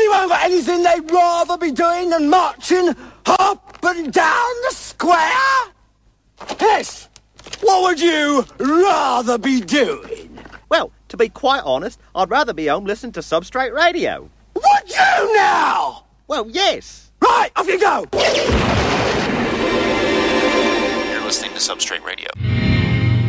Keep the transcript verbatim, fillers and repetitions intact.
Anyone got anything they'd rather be doing than marching up and down the square? Yes. What would you rather be doing? Well, to be quite honest, I'd rather be home listening to Substrate Radio. Would you now? Well, yes. Right, off you go. You're listening to Substrate Radio.